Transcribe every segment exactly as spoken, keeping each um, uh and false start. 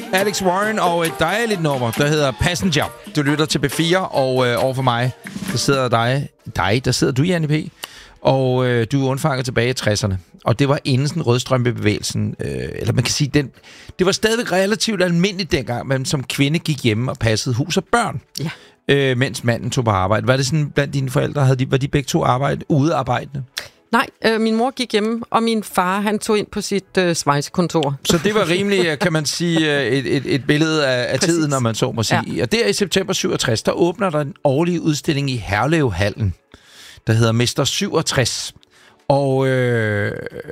Alex Warren og et dejligt nummer, der hedder Passenger. Du lytter til B fire, og øh, overfor mig, der sidder dig, dig, der sidder du, Janne P. Og øh, du er undfanget tilbage i tresserne. Og det var inden sådan rødstrømpebevægelsen, øh, eller man kan sige, den, det var stadigvæk relativt almindeligt dengang, man som kvinde gik hjemme og passede hus og børn. Ja. Øh, mens manden tog på arbejde. Var det sådan blandt dine forældre, havde de, var de begge to arbejde, udearbejdende? Nej, øh, min mor gik hjemme, og min far, han tog ind på sit øh, svejsekontor. Så det var rimelig, kan man sige, et, et, et billede af, af tiden, når man så må sige. Ja. Og der i september syvogtres, der åbner der en årlig udstilling i Herlevhallen, der hedder Mester syvogtres. Og øh,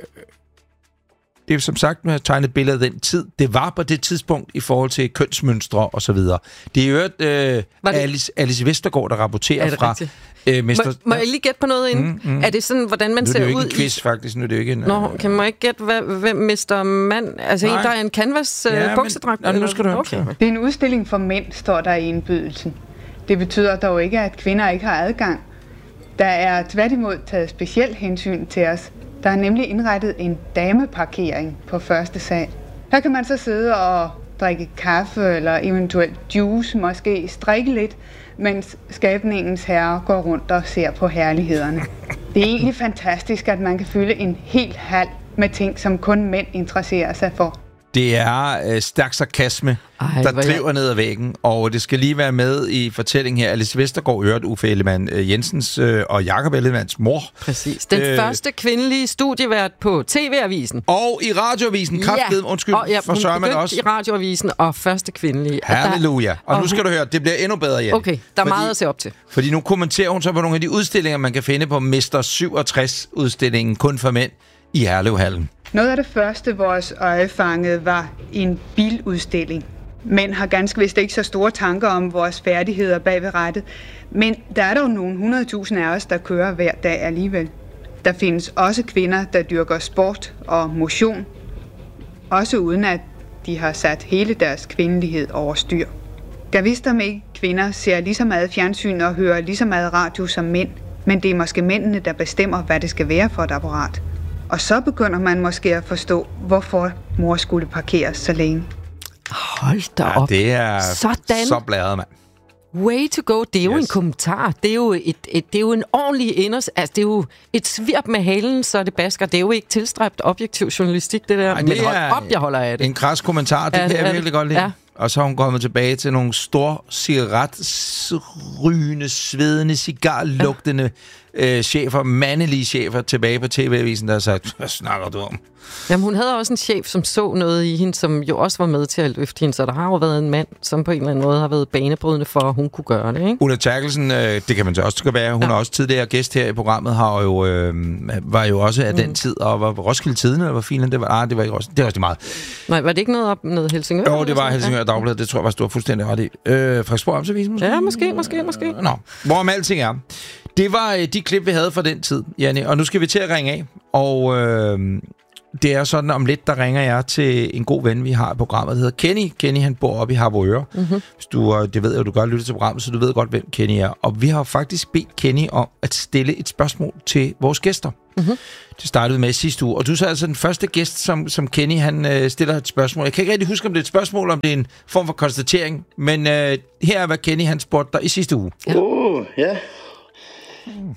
det er som sagt, med at tegne et billede af den tid. Det var på det tidspunkt i forhold til kønsmønstre og så videre. Det er jo øh, Alice, Alice Vestergaard, der rapporterer fra øh, Mester... Må, må jeg lige gætte på noget inden? Mm, mm. Er det sådan, hvordan man ser ud? Nu er det jo ikke en quiz, faktisk. Nu er det jo ikke en... Nå, kan man ikke gætte, hvad, hvem mister mand? Altså Nej. en, der er en canvas øh, ja, buksedragt? Men, nu skal du okay. okay. Det er en udstilling for mænd, står der i indbydelsen. Det betyder dog ikke, at kvinder ikke har adgang. Der er tværtimod taget specielt hensyn til os. Der er nemlig indrettet en dameparkering på første sal. Her kan man så sidde og drikke kaffe eller eventuelt juice, måske strikke lidt, mens skabningens herre går rundt og ser på herlighederne. Det er egentlig fantastisk, at man kan fylde en hel hal med ting, som kun mænd interesserer sig for. Det er øh, stærk sarkasme, Ej, der driver jeg... ned ad væggen, og det skal lige være med i fortællingen her. Alice Vestergaard hørte Uffe Ellemann øh, Jensens øh, og Jakob Ellemanns mor. Præcis. Den øh, første kvindelige studievært på T V-avisen. Og i radioavisen. Kraftedeme, ja. undskyld, og, ja, for sørger man også. i radioavisen og første kvindelige. Halleluja. Og, og, og nu skal du høre, det bliver endnu bedre, Jan. Okay, der er fordi, meget at se op til. Fordi nu kommenterer hun så på nogle af de udstillinger, man kan finde på Mester syvogtres-udstillingen, kun for mænd, i Herlevhallen. Noget af det første, vores øje fangede, var en biludstilling. Mænd har ganske vist ikke så store tanker om vores færdigheder bag ved rattet, men der er dog nogle hundredtusind af os, der kører hver dag alligevel. Der findes også kvinder, der dyrker sport og motion, også uden at de har sat hele deres kvindelighed over styr. Jeg vidste, om ikke kvinder ser lige så meget fjernsyn og hører lige så meget radio som mænd, men det er måske mændene, der bestemmer, hvad det skal være for et apparat. Og så begynder man måske at forstå, hvorfor mor skulle parkeres så længe. Hold da op. Ja, det er Sådan. Så blæret, mand. Way to go. Det er jo yes. en kommentar. Det er jo, et, et, det er jo en ordentlig inders... Altså, det er jo et svirp med halen, så det basker. Det er jo ikke tilstræbt objektiv journalistik, det der. Ej, det men hold op, jeg holder af det. En kras kommentar, det ja, kan jeg virkelig godt lide. Ja. Og så har hun kommet tilbage til nogle store cigaretrygende, svedende, cigarlugtende ja. øh, chefer, mandelige chefer tilbage på T V-avisen, der har sagt, hvad snakker du om? Jamen, hun havde også en chef, som så noget i hende, som jo også var med til at løfte hende, så der har jo været en mand, som på en eller anden måde har været banebrydende for, at hun kunne gøre det, ikke? Ulla Terkelsen, øh, det kan man så også skal være, hun ja. er også tidligere gæst her i programmet, har jo, øh, var jo også af mm. den tid, og var Roskilde Tidende, eller hvor fint det var. Ah, det var ikke Roskilde, det var også meget. Nej, var det ikke noget op noget Helsingør? Jo, det var Helsingør ja. Dagblad, det tror jeg var stor fuldstændig ret i. Øh, Frederiksborg Amtsavisen måske? Ja, måske, måske, måske. Nå, hvorom alting er. Det var øh, de klip, vi havde fra den tid, Janne, og nu skal vi til at ringe af, og... Øh, det er sådan, om lidt, der ringer jeg til en god ven, vi har i programmet, der hedder Kenny. Kenny, han bor oppe i Harboøre. Mm-hmm. Hvis du, det ved jeg, du godt lytter til programmet, så du ved godt, hvem Kenny er. Og vi har faktisk bedt Kenny om at stille et spørgsmål til vores gæster. Mm-hmm. Det startede vi med sidste uge. Og du er altså den første gæst, som, som Kenny, han øh, stiller et spørgsmål. Jeg kan ikke rigtig huske, om det er et spørgsmål, om det er en form for konstatering. Men øh, her er, hvad Kenny, han spurgte dig i sidste uge. Åh, uh, ja. Mm.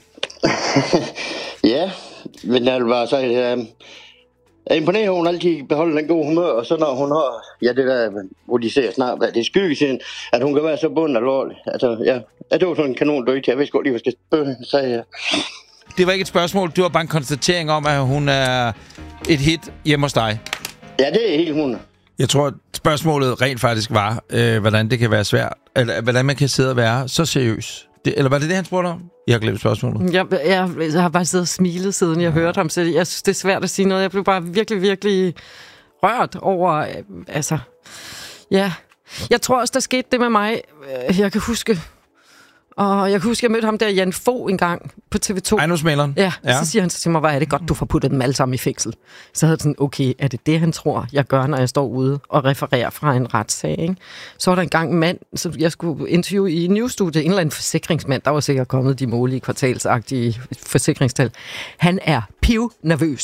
ja, men jeg vil bare sige... Uh... Jeg imponerer, hun altid beholder den gode humør, og så når hun har, ja det der, hvor de ser snart, hvad det er skyggesiden, at hun kan være så bund alvorlig. Altså, ja, det var sådan en kanon død til, jeg vidste godt lige, hvad jeg skal spørge, sagde jeg. Det var ikke et spørgsmål, det var bare en konstatering om, at hun er et hit hjemme hos dig. Ja, det er helt hundrede. Jeg tror, at spørgsmålet rent faktisk var, øh, hvordan det kan være svært, eller hvordan man kan sidde og være så seriøs. Det, eller var det det, han spurgte om? Jeg har glemt spørgsmålet. Jeg, jeg, jeg har bare siddet og smilet, siden jeg ja. hørte ham, så jeg synes, det er svært at sige noget. Jeg blev bare virkelig, virkelig rørt over, øh, altså, ja. Jeg tror også, der skete det med mig. Jeg kan huske, og jeg kan huske, jeg mødte ham der, Jan Fogh, en gang på T V to. Ejendomsmæleren? Ja, ja, så siger han så til mig, hvor er det godt, du får puttet dem alle sammen i fængsel. Så havde jeg sådan, okay, er det det, han tror, jeg gør, når jeg står ude og refererer fra en retssag, ikke? Så var der engang en mand, som jeg skulle interviewe i Newsstudiet, en eller anden forsikringsmand, der var sikkert kommet de målige kvartalsagtige forsikringstal. Han er piv nervøs.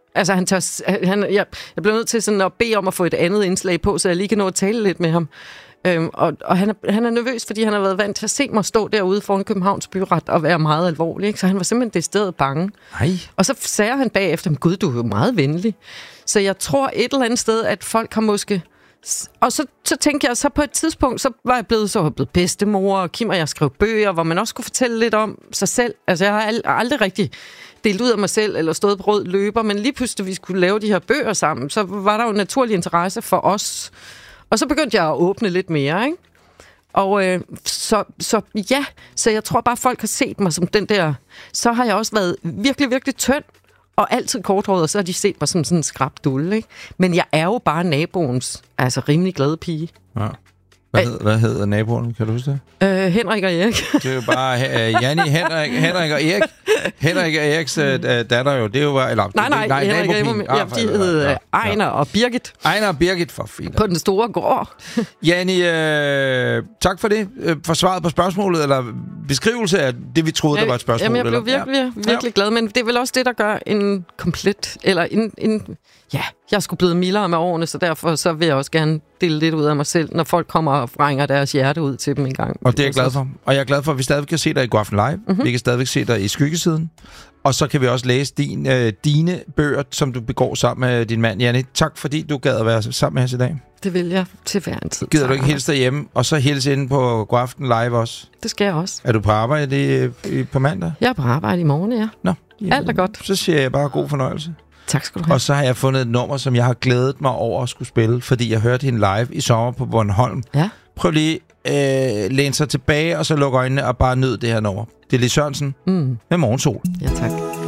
Altså, han tør, han, jeg, jeg blev nødt til sådan at bede om at få et andet indslag på, så jeg lige kan nå at tale lidt med ham. Øhm, og og han, er, han er nervøs, fordi han har været vant til at se mig stå derude foran Københavns Byret og være meget alvorlig. Ikke? Så han var simpelthen decideret bange. Ej. Og så sagde han bagefter, gud, du er jo meget venlig. Så jeg tror et eller andet sted, at folk har måske... Og så, så tænkte jeg, så på et tidspunkt, så var jeg blevet, så var jeg blevet bedstemor, og Kim og jeg skrev bøger, hvor man også kunne fortælle lidt om sig selv. Altså, jeg har ald- aldrig rigtig delt ud af mig selv, eller stået på rød løber, men lige pludselig, vi skulle lave de her bøger sammen, så var der jo en naturlig interesse for os. Og så begyndte jeg at åbne lidt mere, ikke? Og øh, så, så ja, så jeg tror bare, folk har set mig som den der... Så har jeg også været virkelig, virkelig tynd, og altid korthåret, og så har de set mig som sådan en skrabdulle, ikke? Men jeg er jo bare naboens, altså rimelig glade pige. Ja. Hvad, hed, hvad hedder naboen? Kan du huske det? Øh, Henrik og Erik. Det er jo bare uh, Janni, Henrik, Henrik og Erik. Henrik og Eriks uh, datter jo, det er jo bare... Eller, nej, nej, nej Henrik og Erik, ja, de hed ja, Ejner ja. og Birgit. Ejner og Birgit, for fint. På den store gård. Janni, uh, tak for det. Uh, for svaret på spørgsmålet, eller beskrivelse af det, vi troede, ja, der var et spørgsmål. Jamen, jeg blev eller? virkelig, ja. virkelig glad, men det er vel også det, der gør en komplet... Eller en... en ja, jeg er sgu blevet mildere med årene, så derfor så vil jeg også gerne dele lidt ud af mig selv, når folk kommer og frænger deres hjerte ud til dem en gang. Og det er jeg glad for. Og jeg er glad for, at vi stadig kan se dig i Godaften Live. Mm-hmm. Vi kan stadigvæk se dig i Skyggesiden. Og så kan vi også læse din, øh, dine bøger, som du begår sammen med din mand, Janni. Tak, fordi du gad at være sammen med os i dag. Det vil jeg til hver en tid. Gider du ikke hilse derhjemme, og så hilse inde på Godaften Live også? Det skal jeg også. Er du på arbejde i, i, på mandag? Jeg er på arbejde i morgen, ja. Nå. Jamen, alt er godt. Så siger jeg bare god fornøjelse. Tak skal du have. Og så har jeg fundet et nummer, som jeg har glædet mig over at skulle spille, fordi jeg hørte hende live i sommer på Bornholm. Ja. Prøv lige at øh, læne sig tilbage, og så lukke øjnene og bare nyd det her nummer. Det er Lis Sørensen mm. med Morgensol. Ja, tak.